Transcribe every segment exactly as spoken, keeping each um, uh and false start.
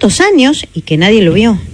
tantos años y que nadie lo vio.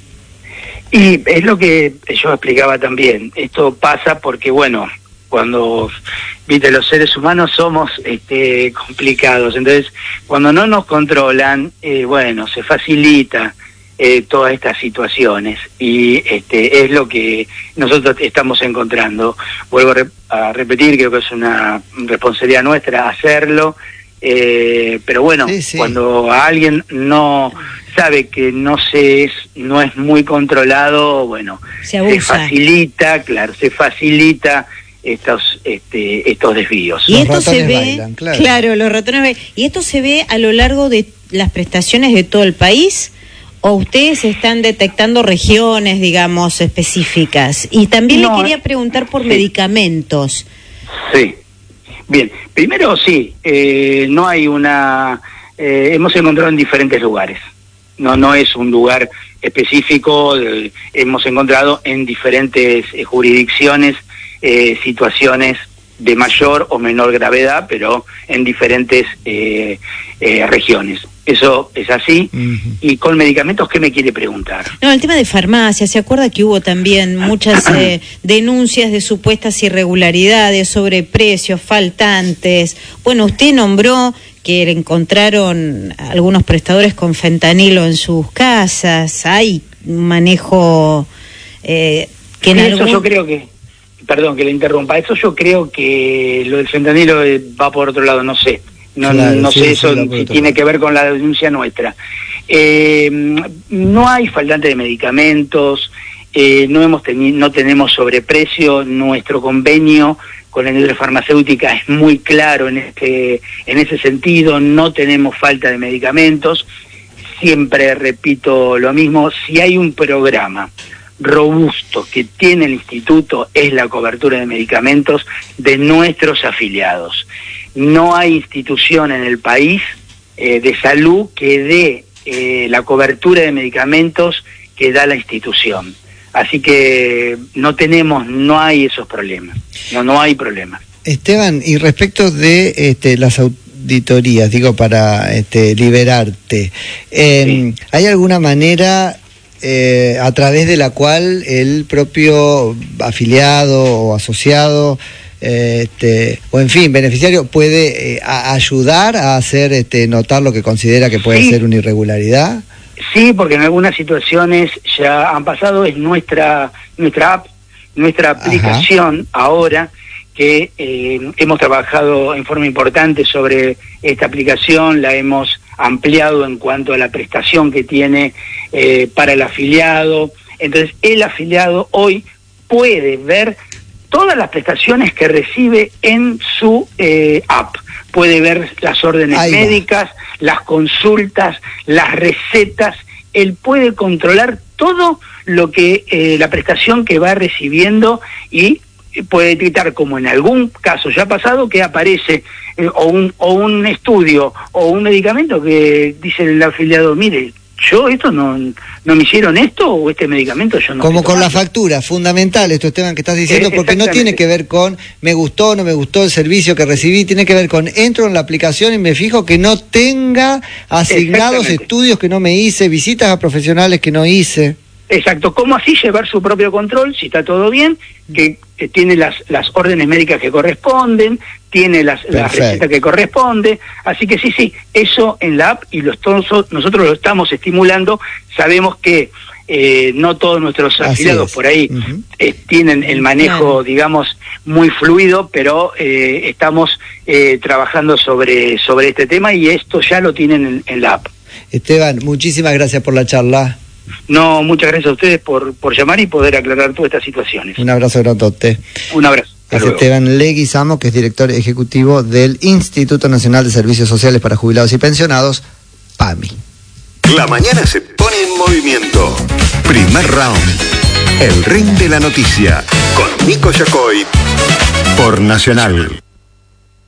Y es lo que yo explicaba también. Esto pasa porque, bueno, cuando, viste, los seres humanos somos este, complicados. Entonces, cuando no nos controlan, eh, bueno, se facilita eh, todas estas situaciones. Y este es lo que nosotros estamos encontrando. Vuelvo a, rep a repetir, creo que es una responsabilidad nuestra hacerlo. Eh, pero bueno, sí, sí. Cuando a alguien no sabe que no se es, no es muy controlado, bueno, se, se facilita, claro, se facilita estos este, estos desvíos. Y esto se ve, bailan, claro. claro, los ratones bailan. Y esto se ve a lo largo de las prestaciones de todo el país, o ustedes están detectando regiones, digamos, específicas. Y también no, le quería preguntar por sí. medicamentos. Sí. Bien, primero sí, eh, no hay una, eh, hemos encontrado en diferentes lugares, no no es un lugar específico, eh, hemos encontrado en diferentes eh, jurisdicciones eh, situaciones de mayor o menor gravedad, pero en diferentes eh, eh, regiones. Eso es así. Uh-huh. Y con medicamentos, ¿qué me quiere preguntar? No, el tema de farmacia, ¿se acuerda que hubo también muchas eh, denuncias de supuestas irregularidades sobre precios faltantes? Bueno, usted nombró que encontraron algunos prestadores con fentanilo en sus casas, hay manejo eh, que en sí, algún... Eso yo creo que, perdón que le interrumpa, eso yo creo que lo del fentanilo va por otro lado, no sé. No, claro, no sí, sé eso sí, si tiene que ver con la denuncia nuestra. Eh, no hay faltante de medicamentos, eh, no hemos teni- no tenemos sobreprecio, nuestro convenio con la industria farmacéutica es muy claro en este en ese sentido, no tenemos falta de medicamentos. Siempre repito lo mismo, si hay un programa robusto que tiene el instituto es la cobertura de medicamentos de nuestros afiliados. No hay institución en el país eh, de salud que dé eh, la cobertura de medicamentos que da la institución. Así que no tenemos, no hay esos problemas, no no hay problemas. Esteban, y respecto de este, las auditorías, digo, para este, liberarte, eh, sí. ¿hay alguna manera eh, a través de la cual el propio afiliado o asociado Este, o en fin, beneficiario puede eh, a ayudar a hacer este, notar lo que considera que puede sí. ser una irregularidad? Sí, porque en algunas situaciones ya han pasado, es nuestra nuestra app, nuestra aplicación Ajá. ahora, que eh, hemos trabajado en forma importante sobre esta aplicación, la hemos ampliado en cuanto a la prestación que tiene eh, para el afiliado. Entonces el afiliado hoy puede ver todas las prestaciones que recibe en su eh, app. Puede ver las órdenes Ahí médicas, va. las consultas, las recetas. Él puede controlar todo lo que eh, la prestación que va recibiendo y puede detectar, como en algún caso ya ha pasado, que aparece eh, o un o un estudio o un medicamento que dice el afiliado, mire, yo esto no no me hicieron esto o este medicamento yo no. Como con la factura, fundamental esto, Esteban, que estás diciendo, eh, porque no tiene que ver con me gustó, no me gustó el servicio que recibí, tiene que ver con entro en la aplicación y me fijo que no tenga asignados estudios que no me hice, visitas a profesionales que no hice. Exacto, ¿cómo así llevar su propio control si está todo bien? Que, que tiene las las órdenes médicas que corresponden, tiene las, las recetas que corresponde, así que sí, sí, eso en la app y los todos, nosotros lo estamos estimulando. Sabemos que eh, no todos nuestros afiliados por ahí uh-huh. eh, tienen el manejo, claro. digamos, muy fluido, pero eh, estamos eh, trabajando sobre, sobre este tema y esto ya lo tienen en, en la app. Esteban, muchísimas gracias por la charla. No, muchas gracias a ustedes por, por llamar y poder aclarar todas estas situaciones. Un abrazo grandote. Un abrazo. Es Esteban Leguizamo, que es director ejecutivo del Instituto Nacional de Servicios Sociales para Jubilados y Pensionados, PAMI. La mañana se pone en movimiento. Primer round. El ring de la noticia. Con Nico Yacoy. Por Nacional.